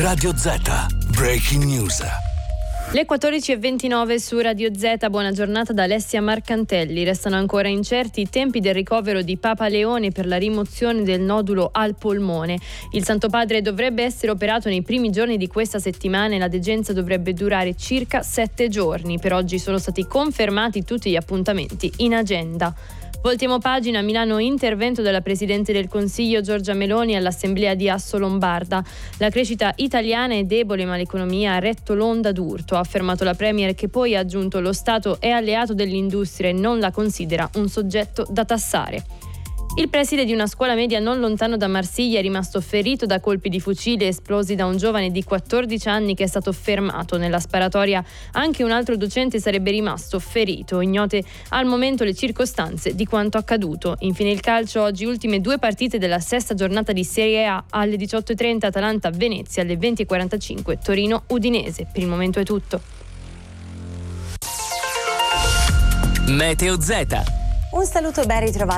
Radio Z, Breaking News. Le 14:29 su Radio Z, buona giornata da Alessia Marcantelli. Restano ancora incerti i tempi del ricovero di Papa Leone per la rimozione del nodulo al polmone. Il Santo Padre dovrebbe essere operato nei primi giorni di questa settimana e la degenza dovrebbe durare circa 7 giorni. Per oggi sono stati confermati tutti gli appuntamenti in agenda. Voltiamo pagina. A Milano, intervento della Presidente del Consiglio Giorgia Meloni all'Assemblea di Assolombarda. La crescita italiana è debole, ma l'economia ha retto l'onda d'urto, ha affermato la Premier, che poi ha aggiunto: lo Stato è alleato dell'industria e non la considera un soggetto da tassare. Il preside di una scuola media non lontano da Marsiglia è rimasto ferito da colpi di fucile esplosi da un giovane di 14 anni che è stato fermato. Nella sparatoria anche un altro docente sarebbe rimasto ferito. Ignote al momento le circostanze di quanto accaduto. Infine il calcio, oggi ultime 2 partite della sesta giornata di Serie A. Alle 18:30 Atalanta-Venezia, alle 20:45 Torino-Udinese. Per il momento è tutto. Meteo Z. Un saluto e ben ritrovato